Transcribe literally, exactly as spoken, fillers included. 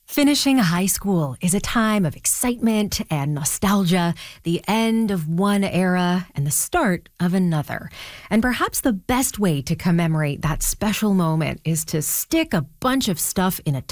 Finishing high school is a time of excitement and nostalgia, the end of one era and the start of another. And perhaps the best way to commemorate that special moment is to stick a bunch of stuff in a